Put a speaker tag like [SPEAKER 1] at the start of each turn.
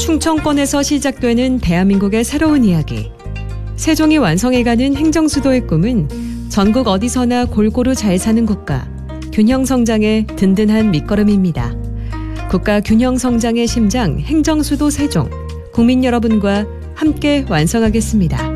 [SPEAKER 1] 충청권에서 시작되는 대한민국의 새로운 이야기. 세종이 완성해가는 행정수도의 꿈은 전국 어디서나 골고루 잘 사는 국가, 균형 성장의 든든한 밑거름입니다. 국가 균형 성장의 심장 행정수도 세종, 국민 여러분과 함께 완성하겠습니다.